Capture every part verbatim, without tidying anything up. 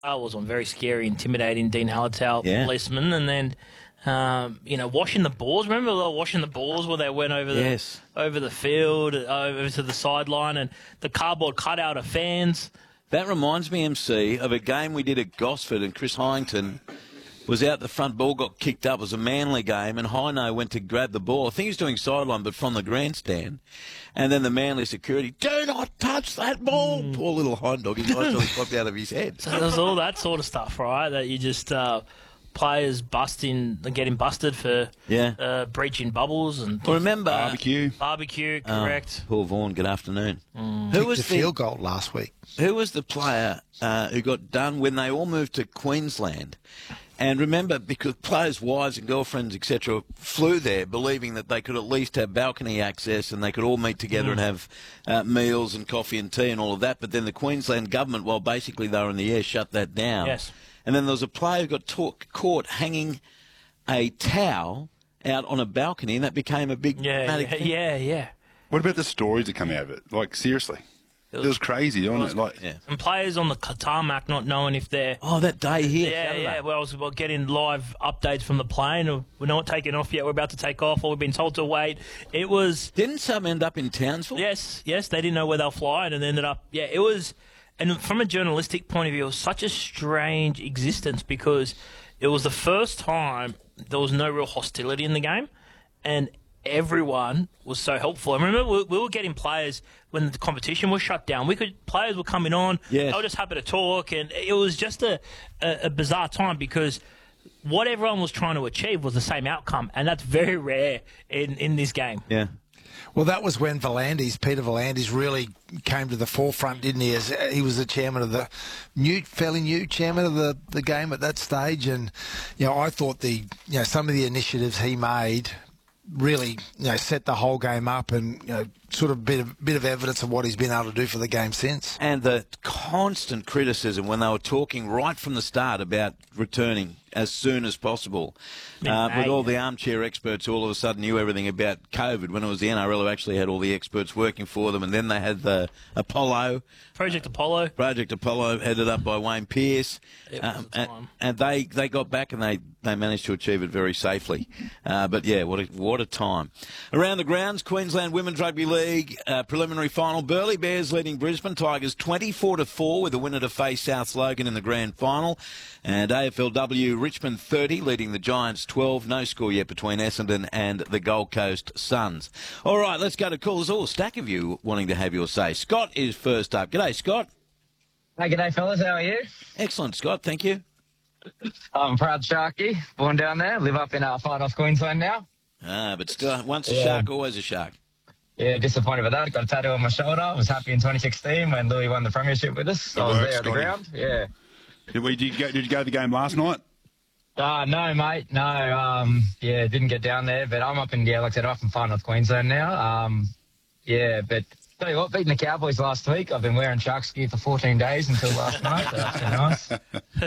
was on very scary, intimidating Dean Hallertau Yeah. policeman, and then um, you know washing the balls. Remember they were washing the balls where they went over the Yes. over the field, over to the sideline, and the cardboard cutout of fans. That reminds me, M C, of a game we did at Gosford, and Chris Hyington was out the front, ball got kicked up. It was a Manly game, and Hino went to grab the ball. I think he was doing sideline, but from the grandstand. And then the Manly security, do not touch that ball. Mm. Poor little hind dog, his eyes nearly popped out of his head. So there's all that sort of stuff, right, that you just... Uh, players busting, getting busted for yeah. uh, breaching bubbles and well, remember barbecue. Barbecue, correct. Oh, Paul Vaughan, good afternoon. Mm. Who was the field goal last week? Who was the player uh, who got done when they all moved to Queensland? And remember, because players' wives and girlfriends, et cetera, flew there believing that they could at least have balcony access and they could all meet together mm. and have uh, meals and coffee and tea and all of that. But then the Queensland government, while basically they were in the air, shut that down. Yes. And then there was a player who got talk, caught hanging a towel out on a balcony, and that became a big yeah, dramatic yeah, thing. yeah, yeah. What about the stories that come out of it? Like, seriously. It was, it was crazy, wasn't it? Like, yeah. And players on the tarmac not knowing if they're... Oh, that day here. Yeah, Saturday. yeah. Well, I was well, getting live updates from the plane. Or we're not taking off yet. We're about to take off, or we've been told to wait. It was... Didn't some end up in Townsville? Yes, yes. They didn't know where they were flying, and they ended up... Yeah, it was... And from a journalistic point of view, it was such a strange existence because it was the first time there was no real hostility in the game, and everyone was so helpful. I remember we, we were getting players when the competition was shut down. We could players were coming on. Yes. They were just happy to talk, and it was just a, a, a bizarre time because what everyone was trying to achieve was the same outcome, and that's very rare in, in this game. Yeah. Well, that was when Volandis, Peter Volandis, really came to the forefront, didn't he? As he was the chairman of the new, fairly new chairman of the, the game at that stage, and you know, I thought the you know some of the initiatives he made really you know set the whole game up, and you know sort of bit of bit of evidence of what he's been able to do for the game since. And the constant criticism when they were talking right from the start about returning as soon as possible. Uh, with all the armchair experts who all of a sudden knew everything about COVID, when it was the N R L who actually had all the experts working for them, and then they had the Apollo. Project Apollo. Project Apollo, headed up by Wayne Pearce. Um, and, and they, they got back and they, they managed to achieve it very safely. Uh, but, yeah, what a, what a time. Around the grounds, Queensland Women's Rugby League uh, preliminary final. Burleigh Bears leading Brisbane Tigers twenty-four to four with a winner to face South Logan in the grand final. And A F L W Richmond thirty leading the Giants twelve. No score yet between Essendon and the Gold Coast Suns. All right, let's go to callers. All a stack of you wanting to have your say. Scott is first up. G'day, Scott. Hey, g'day, fellas. How are you? Excellent, Scott. Thank you. I'm a proud Sharky. Born down there. Live up in uh, Far North Queensland now. Ah, but still, once a yeah. shark, always a shark. Yeah, disappointed with that. Got a tattoo on my shoulder. I was happy in twenty sixteen when Louis won the premiership with us. I was there at the ground. Yeah. Did, we, did, you go, did you go to the game last night? Uh, no, mate. No. Um, yeah, didn't get down there. But I'm up in, yeah, like I said, I'm up in Far North Queensland now. Um, yeah, but tell you what, beating the Cowboys last week, I've been wearing Sharks gear for fourteen days until last night. So that's been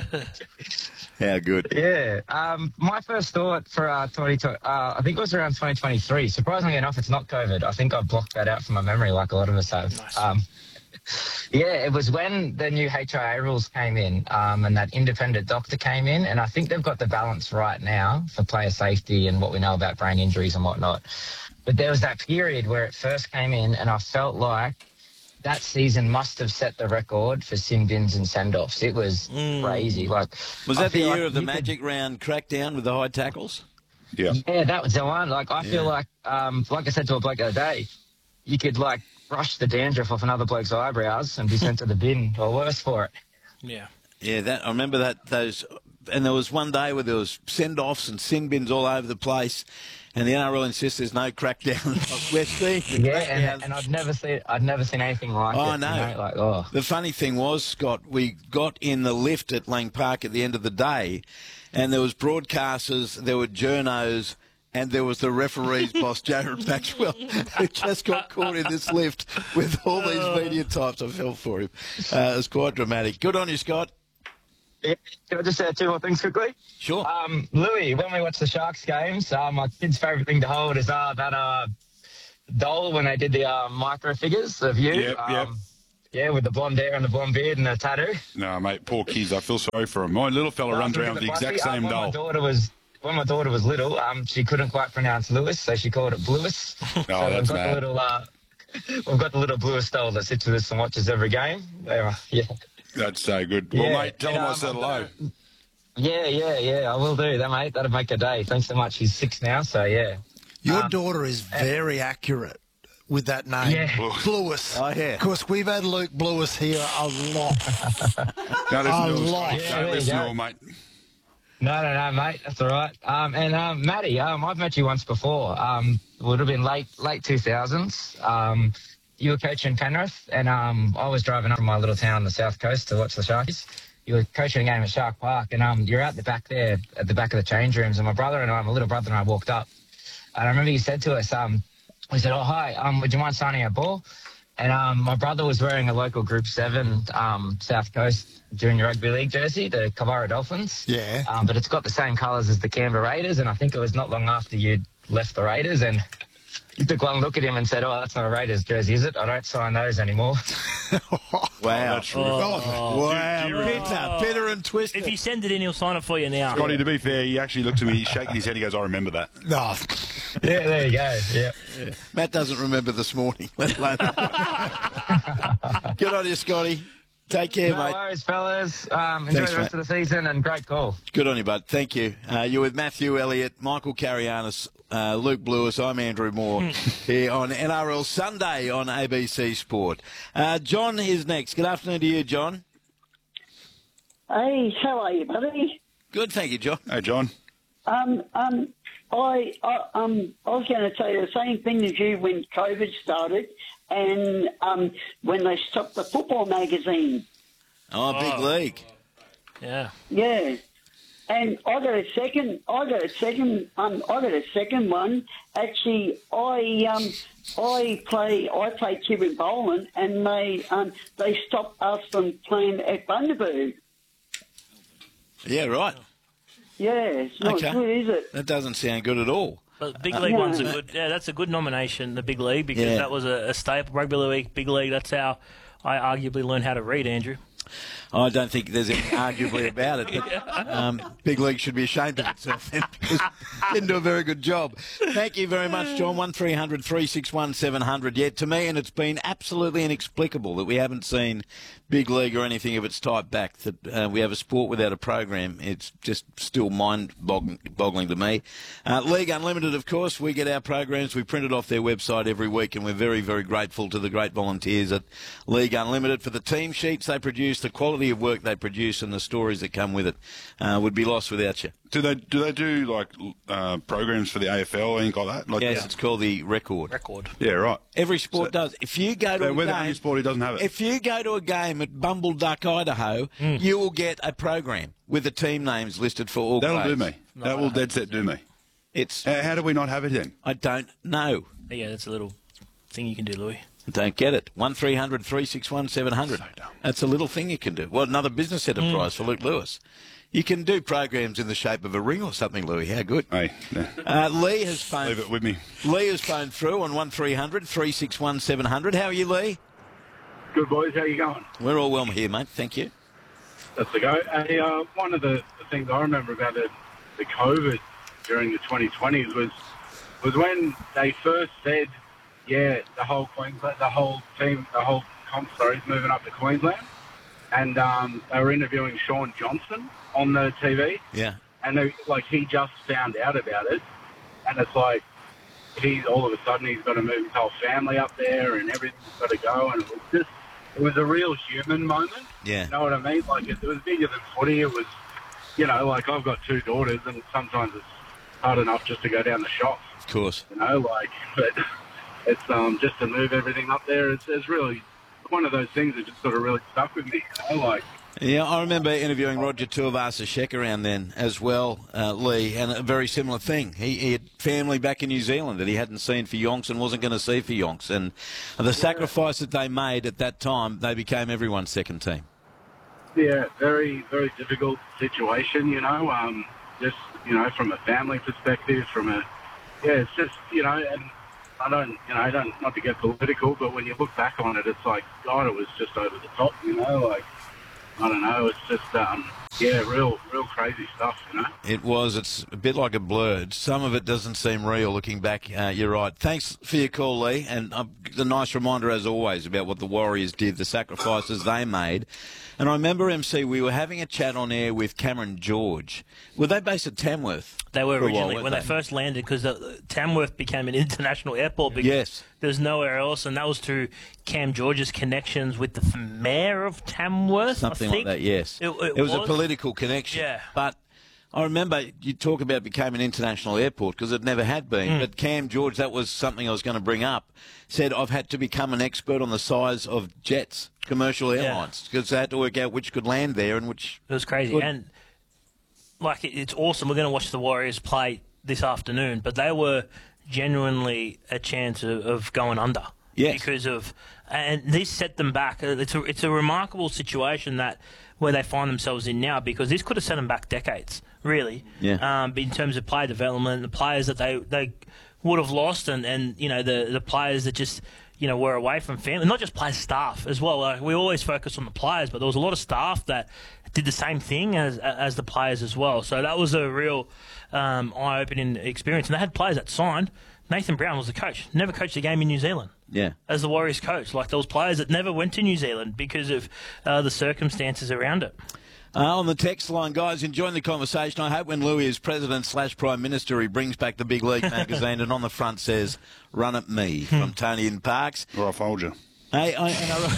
nice. How good. Yeah. Um, my first thought for uh, twenty twenty, uh, I think it was around twenty twenty-three. Surprisingly enough, it's not COVID. I think I blocked that out from my memory like a lot of us have. Nice. Um, yeah, it was when the new H I A rules came in um, and that independent doctor came in, and I think they've got the balance right now for player safety and what we know about brain injuries and whatnot. But there was that period where it first came in, and I felt like that season must have set the record for sin bins and send-offs. It was mm. crazy. Like, was that the year like of the Magic could... Round crackdown with the high tackles? Yeah. Yeah, that was the one. Like, I yeah. feel like, um, like I said to a bloke the other day, you could, like, brush the dandruff off another bloke's eyebrows and be sent to the bin or worse for it. Yeah. Yeah, that I remember that those, and there was one day where there was send-offs and sin bins all over the place, and the N R L insists there's no crackdown. We're seeing yeah, and, and I'd never seen I'd never seen anything like oh, it. No. You know, like, oh. The funny thing was, Scott, we got in the lift at Lang Park at the end of the day, and there was broadcasters, there were journos, and there was the referee's boss, Jared Maxwell, who just got caught in this lift with all these media types. I felt for him. Uh, it was quite dramatic. Good on you, Scott. Yeah, can I just say two more things quickly? Sure. Um, Louis, when we watch the Sharks games, uh, my kid's favourite thing to hold is uh, that uh, doll when they did the uh, micro figures of you. Yep, um, yep. Yeah, with the blonde hair and the blonde beard and a tattoo. No, mate, poor kids. I feel sorry for them. My little fella runs around with the exact same when doll. My daughter was when my daughter was little, um, she couldn't quite pronounce Lewis, so she called it Bluis. Oh, so that's we've got mad. the little, uh, we've got the little Bluis doll that sits with us and watches every game. Uh, yeah. That's so good. Well, Yeah, mate, tell and, him I um, said I've hello. got Yeah, yeah, yeah. I will do that, mate. That'll make a day. Thanks so much. He's six now, so yeah. Your Um, daughter is very accurate with that name. Yeah. Bluis. Oh, yeah. Of course, we've had Luke Bluis here a lot. No, listen I to us. like- Don't Yeah, there you listen to go. all, mate. No, no, no, mate. That's all right. Um, and um, Maddie, um, I've met you once before. Um, would have been late, late two thousands. Um, you were coaching Penrith, and um, I was driving up from my little town on the south coast to watch the Sharkies. You were coaching a game at Shark Park, and um, you're out the back there, at the back of the change rooms. And my brother and I, my little brother and I, walked up, and I remember you said to us, um, we said, "Oh, hi. Um, would you mind signing a ball?" And um, my brother was wearing a local Group Seven um, South Coast Junior Rugby League jersey, the Kavara Dolphins. Yeah. Um, but it's got the same colours as the Canberra Raiders, and I think it was not long after you'd left the Raiders, and you took one look at him and said, "Oh, that's not a Raiders jersey, is it? I don't sign those anymore." Wow. That's true. Wow. Do you- do you Bitter, bitter and twisted. If you send it in, he'll sign it for you now. Scotty, to be fair, he actually looked at me, he's shaking his head, he goes, I remember that. No. Yeah, there you go. Yeah. Matt doesn't remember this morning, let alone. Good on you, Scotty. Take care, No mate. worries, fellas. Um, enjoy Thanks, the rest mate. of the season, and great call. Good on you, bud. Thank you. Uh, you're with Matthew Elliott, Michael Carianis, uh, Luke Bluis. I'm Andrew Moore here on N R L Sunday on A B C Sport. Uh, John is next. Good afternoon to you, John. Hey, how are you, buddy? Good, thank you, John. Hey, John. Um, um, I, I, um, I was going to tell you the same thing as you when COVID started, and um, when they stopped the football magazine. Oh, big league. Yeah. Yeah, and I got a second. I got a second. Um, I got a second one. Actually, I um, I play. I play Kieran Boland, and they um, they stopped us from playing at Bundaberg. Yeah, right. Yeah, it's not Okay. good, is it? That doesn't sound good at all. But big league Yeah. one's a good. Yeah, that's a good nomination. The big league because Yeah. that was a, a staple. Rugby league, big league. That's how I arguably learned how to read, Andrew. I don't think there's any arguably about it. But, um, big league should be ashamed of itself. It didn't do a very good job. Thank you very much, John. one three hundred three six one seven hundred. Yeah, to me, and it's been absolutely inexplicable that we haven't seen big league or anything of its type back. That uh, we have a sport without a program. It's just still mind-boggling to me. Uh, League Unlimited, of course, we get our programs. We print it off their website every week, and we're very, very grateful to the great volunteers at League Unlimited for the team sheets they produce, the quality of work they produce, and the stories that come with it. Uh, would be lost without you. Do they do they do like uh, programs for the A F L or anything like that? Like, Yes, it's called the Record. Record. yeah, right. Every sport So- does. If you go to So a whether game, any sport, he doesn't have it. if you go to a game at Bumbleduck, Idaho, you will get a program with the team names listed for all That'll do grades. me. That will dead set do me. It's How, how do we not have it then? I don't know. Yeah, that's a little thing you can do, Louis. Don't get it. One three hundred three six one seven hundred. So dumb. That's a little thing you can do. Well, another business enterprise for Luke Lewis. You can do programs in the shape of a ring or something, Louis. How good. Hey, yeah. Uh, Lee has phoned. Leave it with me. Lee has phoned through on one three hundred three six one seven hundred. How are you, Lee? Good boys, how you going? We're all well here, mate. Thank you. That's the go. Hey, uh, one of the, the things I remember about the, the COVID during the twenty twenties was was when they first said, yeah, the whole Queensland, the whole team, the whole comp, sorry, is moving up to Queensland, and um, they were interviewing Sean Johnson on the T V, Yeah. and they, like he just found out about it, and it's like he's all of a sudden he's got to move his whole family up there, and everything's got to go, and it was just it was a real human moment. Yeah. You know what I mean? Like, it, it was bigger than footy. It was, you know, like, I've got two daughters, and sometimes it's hard enough just to go down the shop, Of course. you know, like, but it's um just to move everything up there. It's, it's really one of those things that just sort of really stuck with me, you know, like, Yeah, I remember interviewing Roger Tuivasa-Sheck around then as well, uh, Lee, and a very similar thing. He, he had family back in New Zealand that he hadn't seen for yonks and wasn't going to see for yonks. And the sacrifice that they made at that time, they became everyone's second team. yeah, very, very difficult situation, you know, um, just, you know, from a family perspective, from a, yeah, it's just, you know, and I don't, you know, I don't, not to get political, but when you look back on it, it's like, God, it was just over the top, you know, like, I don't know, it's just, um, yeah, real, real crazy stuff, you know. It was. It's a bit like a blur. Some of it doesn't seem real looking back. Uh, you're right. Thanks for your call, Lee, and uh, the nice reminder, as always, about what the Warriors did, the sacrifices they made. And I remember, M C, we were having a chat on air with Cameron George. Were they based at Tamworth? They were originally, while, when they? they first landed, because Tamworth became an international airport because yes. there's nowhere else, and that was through Cam George's connections with the mayor of Tamworth. Something I think. like that, yes. It, it, it was, was a political connection. Yeah. But I remember you talk about it became an international airport because it never had been. Mm. But Cam George, that was something I was going to bring up, said I've had to become an expert on the size of jets, commercial airlines, because yeah. they had to work out which could land there and which... It was crazy. Could. And, like, it's awesome. We're going to watch the Warriors play this afternoon, but they were genuinely a chance of, of going under. Yes. Because of... And this set them back. It's a, it's a remarkable situation that where they find themselves in now, because this could have set them back decades, really. Yeah. Um, in terms of player development, the players that they, they would have lost, and, and you know the the players that just you know were away from family, not just players, staff as well. Like, we always focus on the players, but there was a lot of staff that did the same thing as as the players as well. So that was a real um, eye-opening experience, and they had players that signed. Nathan Brown was the coach, never coached a game in New Zealand. Yeah. As the Warriors coach. Like, those players that never went to New Zealand because of uh, the circumstances around it. Uh, on the text line, guys, enjoying the conversation. I hope when Louis is president slash prime minister, he brings back the Big League magazine and on the front says, "Run at me," from Tony in Parks. Well, I fold you. Hey, I,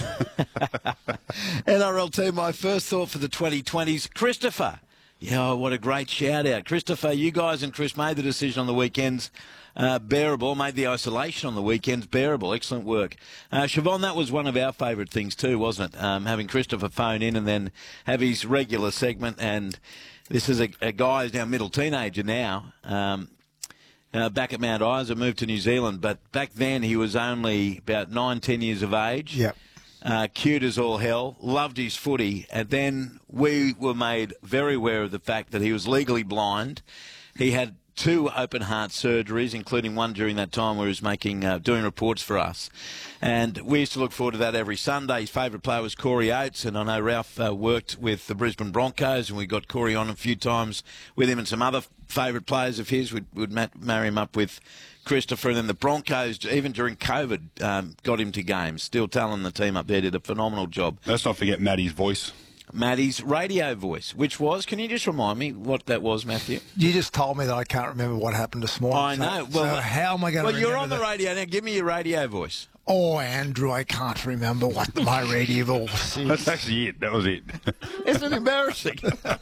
N R L, N R L team, my first thought for the twenty twenties, Christopher. Yeah, what a great shout-out. Christopher, you guys and Chris made the decision on the weekends uh, bearable, made the isolation on the weekends bearable. Excellent work. Uh, Siobhan, that was one of our favourite things too, wasn't it? Um, having Christopher phone in and then have his regular segment. And this is a, a guy who's now middle teenager now, um, uh, back at Mount Isa, moved to New Zealand. But back then he was only about nine, ten years of age. Yep. Uh, cute as all hell, loved his footy, and then we were made very aware of the fact that he was legally blind. He had two open heart surgeries, including one during that time where he was making uh, doing reports for us. And we used to look forward to that every Sunday. His favourite player was Corey Oates, and I know Ralph uh, worked with the Brisbane Broncos, and we got Corey on a few times with him, and some other favourite players of his would would marry him up with Christopher. And then the Broncos, even during COVID, um, got him to games. Still telling the team up there did a phenomenal job. Let's not forget Maddie's voice. Maddie's radio voice, which was, can you just remind me what that was, Matthew? You just told me that I can't remember what happened this morning. I know. So, well, so how am I going to Well, remember you're on the that? radio now. Give me your radio voice. Oh, Andrew, I can't remember what my radio voice is. That's actually it. That was it. Isn't it embarrassing?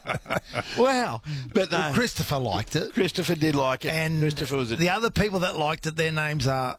Wow. But no, Well, Christopher liked it. Christopher did like it. And Christopher was a... the other people that liked it, their names are...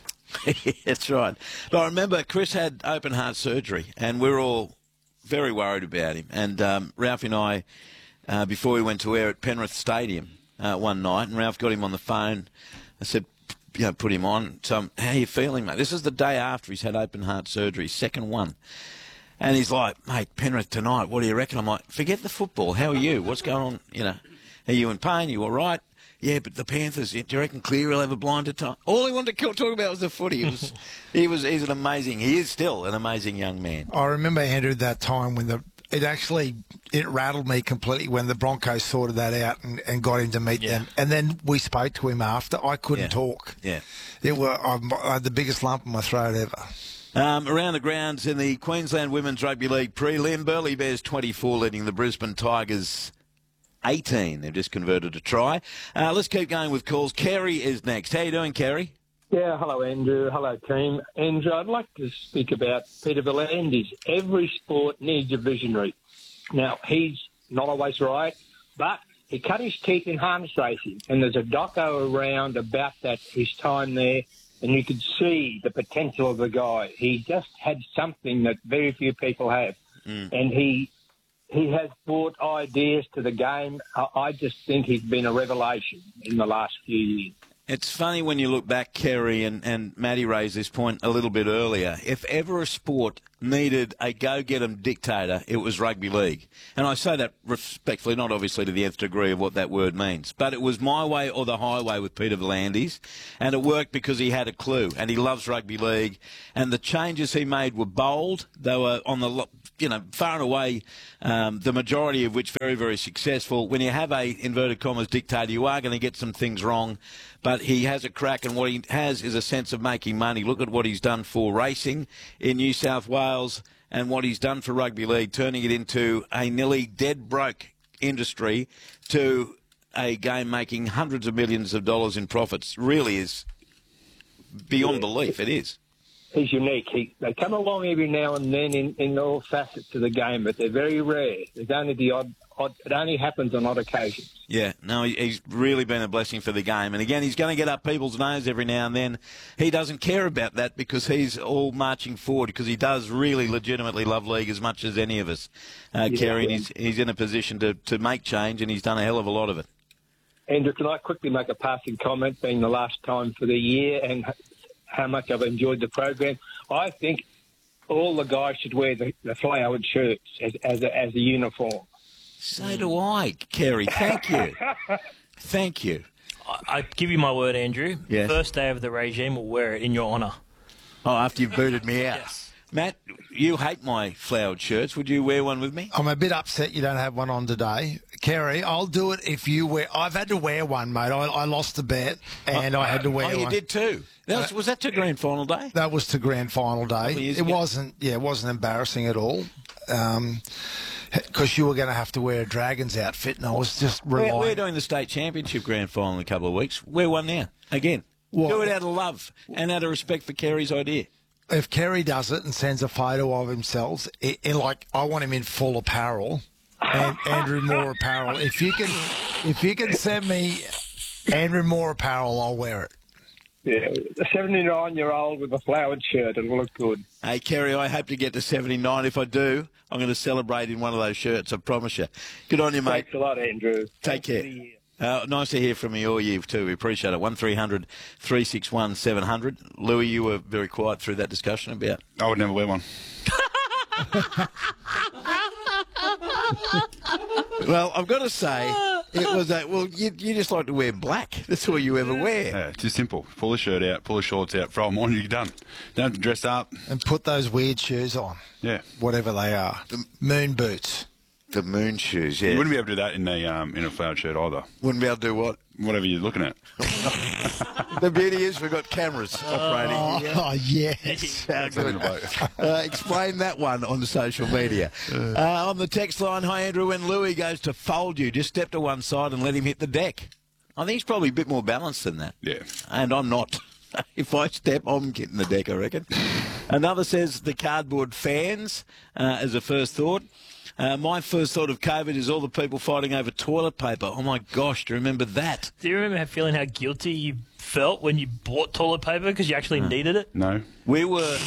That's right. But I remember Chris had open heart surgery, and we were all very worried about him. And um, Ralph and I, uh, before we went to air at Penrith Stadium uh, one night, and Ralph got him on the phone. I said, you know, put him on. So, how are you feeling, mate? This is the day after he's had open heart surgery, second one. And he's like, mate, Penrith tonight, what do you reckon? I'm like, forget the football. How are you? What's going on? You know, are you in pain? You all right? Yeah, but the Panthers, do you reckon Cleary will have a blinder time? All he wanted to talk about was the footy. He was, he was, he's an amazing, he is still an amazing young man. I remember, Andrew, that time when the it actually, it rattled me completely when the Broncos sorted that out and, and got him to meet Yeah. them. And then we spoke to him after. I couldn't Yeah. talk. Yeah. It were, I, I had the biggest lump in my throat ever. Um, around the grounds in the Queensland Women's Rugby League prelim, Burleigh Bears twenty-four leading the Brisbane Tigers eighteen. They've just converted a try. Uh, let's keep going with calls. Kerry is next. How you doing, Kerry? Yeah, hello, Andrew. Hello, team. Andrew, I'd like to speak about Peter V'landys. Every sport needs a visionary. Now, he's not always right, but he cut his teeth in harness racing, and there's a doco around about that, his time there, and you could see the potential of the guy. He just had something that very few people have, mm. and he he has brought ideas to the game. I, I just think he's been a revelation in the last few years. It's funny when you look back, Kerry, and, and Maddie raised this point a little bit earlier. If ever a sport needed a go-get-'em dictator, it was rugby league. And I say that respectfully, not obviously to the nth degree of what that word means. But it was my way or the highway with Peter V'landys, and it worked because he had a clue, and he loves rugby league. And the changes he made were bold. They were on the, you know, far and away, um, the majority of which very, very successful. When you have a, inverted commas, dictator, you are going to get some things wrong. But he has a crack, and what he has is a sense of making money. Look at what he's done for racing in New South Wales and what he's done for rugby league, turning it into a nearly dead broke industry to a game making hundreds of millions of dollars in profits. Really is beyond yeah. belief. It is. He's unique. He, they come along every now and then in, in all facets of the game, but they're very rare. There's only the odd, odd. It only happens on odd occasions. Yeah, no, he's really been a blessing for the game. And again, he's going to get up people's nose every now and then. He doesn't care about that because he's all marching forward because he does really legitimately love league as much as any of us, uh, yeah, Kerry. Yeah. And he's, he's in a position to, to make change, and he's done a hell of a lot of it. Andrew, can I quickly make a passing comment, being the last time for the year and how much I've enjoyed the program? I think all the guys should wear the, the flowered shirts as, as, a, as a uniform. So do I, Kerry. Thank you. Thank you. I, I give you my word, Andrew. Yes. First day of the regime, we'll wear it in your honour. Oh, after you've booted me out. Yes. Matt, you hate my flowered shirts. Would you wear one with me? I'm a bit upset you don't have one on today. Kerry, I'll do it if you wear... I've had to wear one, mate. I, I lost the bet, and oh, I had to wear one. Oh, you one. did too? That was, was that to grand final day? That was to grand final day. It ago. wasn't, yeah, it wasn't embarrassing at all. Um... Because you were going to have to wear a Dragons outfit, and I was just relying. We're, we're doing the state championship grand final in a couple of weeks. Wear one now, again. What? Do it out of love and out of respect for Kerry's idea. If Kerry does it and sends a photo of himself, it, it, like I want him in full apparel, and Andrew Moore apparel. If you can, if you can send me Andrew Moore apparel, I'll wear it. Yeah, a seventy-nine-year-old with a flowered shirt, it'll look good. Hey, Kerry, I hope to get to seventy-nine. If I do, I'm going to celebrate in one of those shirts, I promise you. Good on you, mate. Thanks a lot, Andrew. Take Thanks care. Uh, nice to hear from you all year, too. We appreciate it. one three hundred three six one seven hundred. Louis, you were very quiet through that discussion about... I would never wear one. Well, I've got to say, it was a, well, you, you just like to wear black. That's all you ever wear. Yeah, it's just simple. Pull the shirt out, pull the shorts out, throw them on, you're done. Don't have to dress up. And put those weird shoes on. Yeah. Whatever they are. The moon boots. The moon shoes, yeah. You wouldn't be able to do that in a um, in a flowered shirt either. Wouldn't be able to do what? Whatever you're looking at. The beauty is we've got cameras operating. Oh, here. oh yes. How good. Uh, explain that one on the social media. Uh, on the text line, hi Andrew, when Louis goes to fold you, just step to one side and let him hit the deck. I think he's probably a bit more balanced than that. Yeah. And I'm not. If I step, I'm getting the deck, I reckon. Another says the cardboard fans uh, as a first thought. Uh, my first thought of COVID is all the people fighting over toilet paper. Oh, my gosh, do you remember that? Do you remember feeling how guilty you felt when you bought toilet paper because you actually no. needed it? No. We were...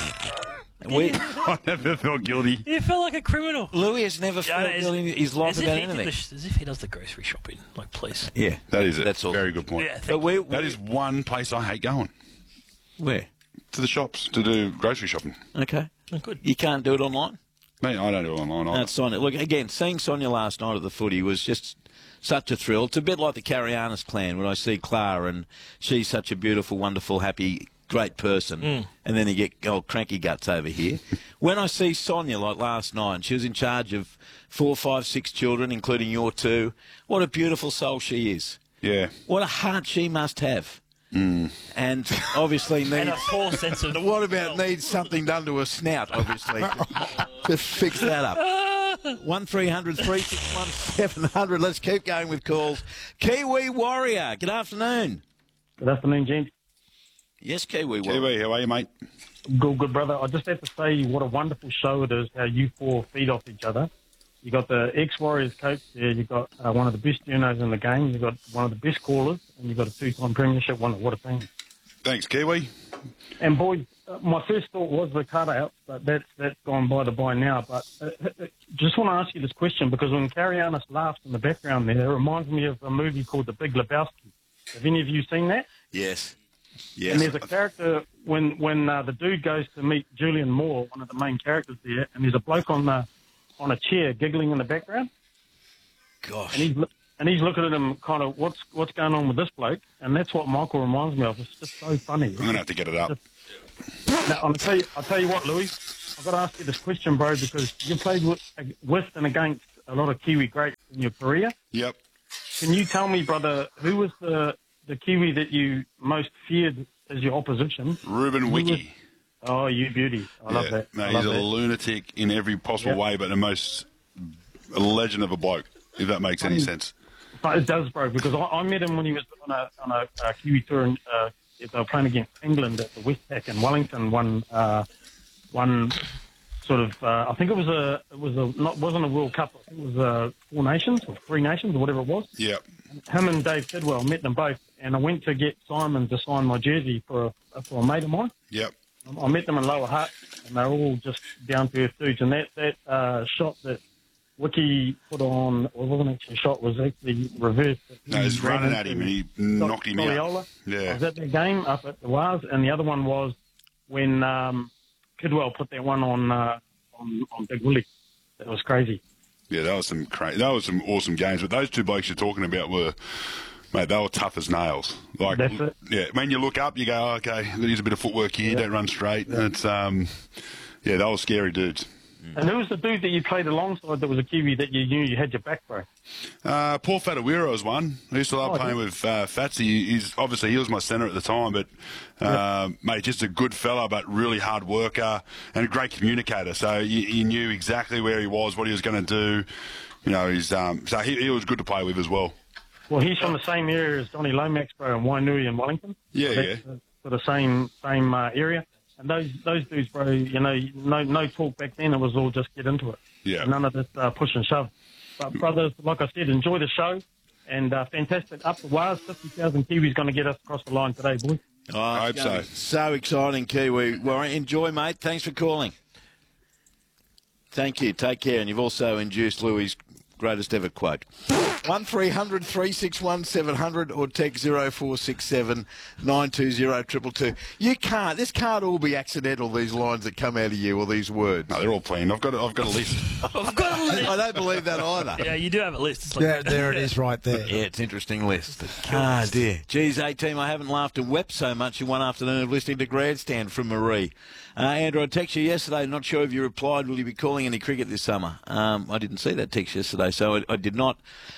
we, I never felt guilty. You felt like a criminal. Louis has never felt yeah, guilty in his life about anything. The, as if he does the grocery shopping. Like, please. Yeah. That is it. That's all. Very good point. Yeah, but we, that is one place I hate going. Where? To the shops to do grocery shopping. Okay. Oh, good. You can't do it online? Mate, I don't do it online either. That's Sonia. Look, again, seeing Sonia last night at the footy was just such a thrill. It's a bit like the Carianis clan when I see Clara and she's such a beautiful, wonderful, happy, great person. Mm. And then you get old cranky guts over here. When I see Sonia like last night, and she was in charge of four, five, six children, including your two, what a beautiful soul she is. Yeah. What a heart she must have. Mm. And obviously needs... and a full sense of... What about needs something done to her snout, obviously, to, to fix that up. one three hundred three six one seven hundred. Let's keep going with calls. Kiwi Warrior, good afternoon. Good afternoon, James. Yes, Kiwi Warrior. Kiwi, how are you, mate? Good, good, brother. I just have to say what a wonderful show it is, how you four feed off each other. You got the ex-Warriors coach there. You got uh, one of the best journos in the game. You got one of the best callers, and you got a two-time premiership winner. What a team! Thanks, Kiwi. And boys, uh, my first thought was the cutout, but that's that's gone by the by now. But uh, uh, just want to ask you this question because when Carianis laughs in the background there, it reminds me of a movie called The Big Lebowski. Have any of you seen that? Yes. Yes. And there's a character when when uh, the dude goes to meet Julian Moore, one of the main characters there, and there's a bloke on the on a chair giggling in the background. Gosh. And he's and he's looking at him, kind of what's what's going on with this bloke, and that's what Michael reminds me of. It's just so funny. I'm gonna have to get it up. Just, now, I'll tell you, I'll tell you what, Louis. I've got to ask you this question, bro, because you played with, with and against a lot of Kiwi greats in your career. Yep. Can you tell me, brother, who was the the Kiwi that you most feared as your opposition? Ruben Wiki. Oh, you beauty. I yeah, love that. Mate, I love he's a that. lunatic in every possible Yep. way, but the most a legend of a bloke, if that makes any Um, sense. But it does, bro, because I, I met him when he was on a, on a, a Kiwi tour, and uh, they were playing against England at the Westpac in Wellington. One, uh, one sort of, uh, I think it was a, it was a, not wasn't a World Cup. I think it was uh, Four Nations or Three Nations or whatever it was. Yep. Him and Dave Tidwell, met them both, and I went to get Simon to sign my jersey for a, for a mate of mine. Yep. I met them in Lower Hutt, and they're all just down to earth dudes. And that that uh, shot that Wiki put on, well, it wasn't actually a shot, it was actually reversed. No, he was running at him and he knocked him out. Soliola. Yeah. I was at that game up at the Waz, and the other one was when um, Kidwell put that one on, uh, on on Big Willie. That was crazy. Yeah, that was some cra- that was some awesome games. But those two blokes you're talking about were, mate, they were tough as nails. Like, That's it. yeah, when you look up, you go, oh, okay, there's a bit of footwork here. Don't run straight. Yeah. It's um, yeah, they were scary dudes. And who was the dude that you played alongside that was a Kiwi that you knew you had your back, bro? Uh, Paul Fatawira was one. I used to love Oh, playing yeah. with uh, Fatsy. He's obviously he was my centre at the time, but uh, mate, just a good fella, but really hard worker and a great communicator. So you, you knew exactly where he was, what he was going to do. You know, he's um, so he, he was good to play with as well. Well, he's from the same area as Donny Lomax, bro, in Wainui in Wellington. Yeah, so yeah. that's, uh, sort of same same uh, area. And those those dudes, bro, you know, no no talk back then. It was all just get into it. Yeah. None of this uh, push and shove. But brothers, like I said, enjoy the show. And uh, fantastic. Up the wires, fifty thousand Kiwis going to get us across the line today, boys. Oh, I hope it's gonna so. be So exciting, Kiwi. Well, enjoy, mate. Thanks for calling. Thank you. Take care. And you've also induced Louis' greatest ever quote. one three hundred three six one seven hundred or text zero four six seven nine two zero two two two. You can't. This can't all be accidental, these lines that come out of you or these words. No, they're all planned. I've got a, I've got a list. I've got a list. I don't believe that either. Yeah, you do have a list. It's like, There, there it is right there. Yeah, it's an interesting list. Ah, dear. Geez, eighteen, I haven't laughed and wept so much in one afternoon of listening to Grandstand from Marie. Uh, Andrew, I texted you yesterday, not sure if you replied, will you be calling any cricket this summer? Um, I didn't see that text yesterday, so I, I did not.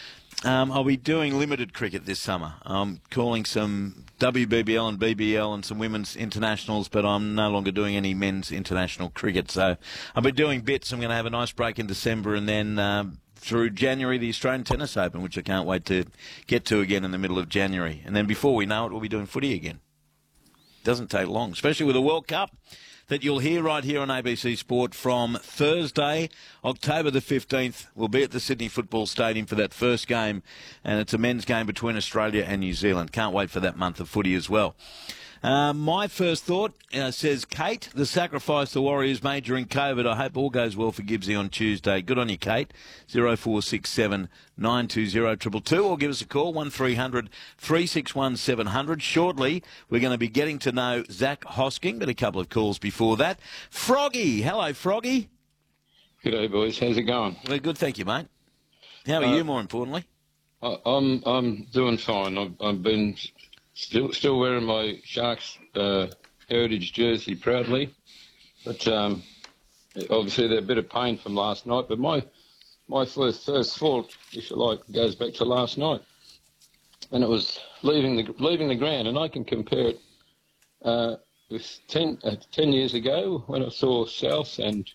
Um, I'll be doing limited cricket this summer. I'm calling some W B B L and B B L and some women's internationals, but I'm no longer doing any men's international cricket. So I'll be doing bits. I'm going to have a nice break in December and then um, through January, the Australian Tennis Open, which I can't wait to get to again in the middle of January. And then before we know it, we'll be doing footy again. Doesn't take long, especially with the World Cup that you'll hear right here on A B C Sport from Thursday, October the fifteenth. We'll be at the Sydney Football Stadium for that first game, and it's a men's game between Australia and New Zealand. Can't wait for that month of footy as well. Uh, my first thought, uh, says Kate, the sacrifice the Warriors made during COVID. I hope all goes well for Gibbsy on Tuesday. Good on you, Kate. zero four six seven nine two zero two two two or give us a call, one three hundred three six one seven hundred. Shortly, we're going to be getting to know Zach Hosking, but a couple of calls before that. Froggy. Hello, Froggy. G'day, boys. How's it going? Well, good, thank you, mate. How are Uh, you, more importantly? I, I'm I'm doing fine. I've, I've been still still wearing my Sharks uh, heritage jersey proudly, but um, obviously they're a bit of pain from last night. But my my first first fault, if you like, goes back to last night, and it was leaving the leaving the ground. And I can compare it uh, with ten uh, ten years ago when I saw South and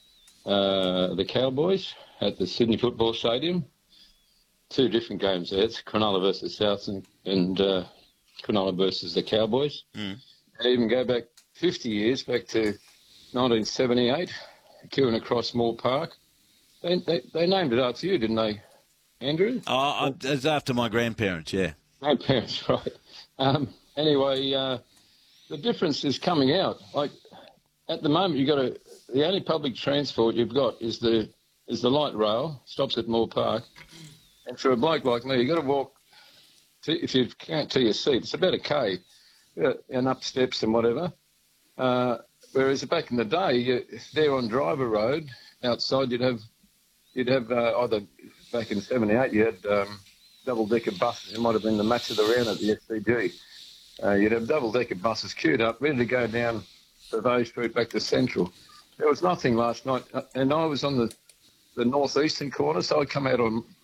uh, the Cowboys at the Sydney Football Stadium. Two different games there. It's Cronulla versus South and, and uh, Cronulla versus the Cowboys. Mm. And even go back fifty years, back to nineteen seventy-eight, queuing across Moore Park. They, they, they named it after you, didn't they, Andrew? Oh, it's after my grandparents, yeah. Grandparents, right. Um, anyway, uh, the difference is coming out. Like, at the moment, you've got to, the only public transport you've got is the is the light rail, stops at Moore Park. And for a bloke like me, you've got to walk, to, if you can't to your seat, it's about a K. uh, and up steps and whatever. Uh, whereas back in the day, you, there on Driver Road outside, you'd have you'd have uh, either back in seventy-eight, you had um, double-decker buses. It might have been the match of the round at the S C G. Uh, you'd have double-decker buses queued up, ready to go down the Vaux Street back to Central. There was nothing last night, and I was on the, the northeastern corner, so I'd come out on